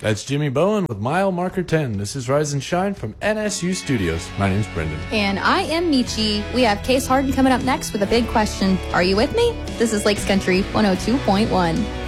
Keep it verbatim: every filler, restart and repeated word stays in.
That's Jimmy Bowen with Mile Marker ten. This is Rise and Shine from N S U Studios. My name's Brendan. And I am Michi. We have Case Harden coming up next with a big question. Are you with me? This is Lakes Country one oh two point one.